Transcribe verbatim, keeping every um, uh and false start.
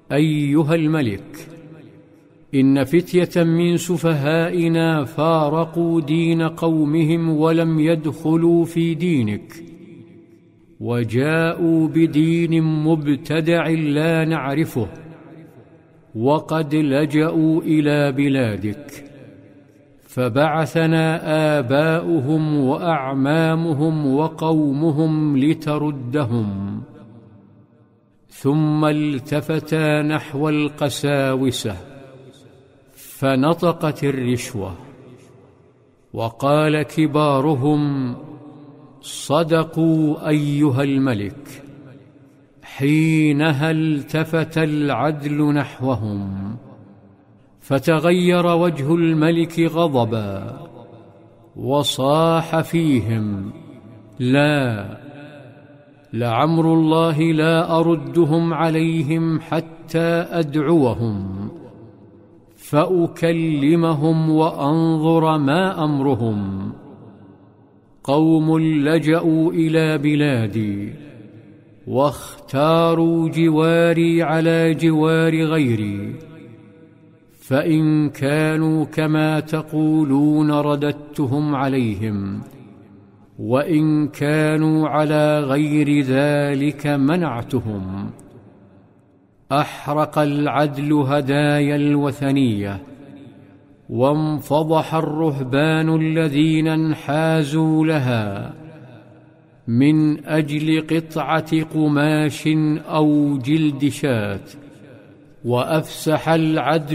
أيها الملك، إن فتية من سفهائنا فارقوا دين قومهم ولم يدخلوا في دينك، وجاءوا بدين مبتدع لا نعرفه، وقد لجأوا إلى بلادك، فبعثنا آباؤهم وأعمامهم وقومهم لتردهم. ثم التفتا نحو القساوسة فنطقت الرشوة، وقال كبارهم: صدقوا أيها الملك. حينها التفت العدل نحوهم، فتغير وجه الملك غضبا، وصاح فيهم: لا، لعمر الله لا أردهم عليهم حتى أدعوهم فأكلمهم وأنظر ما أمرهم. قوم لجأوا إلى بلادي، واختاروا جواري على جوار غيري، فإن كانوا كما تقولون رددتهم عليهم، وإن كانوا على غير ذلك منعتهم. أحرق العدل هدايا الوثنية، وانفضح الرهبان الذين انحازوا لها من أجل قطعة قماش أو جلد شاة، وأفسح العدل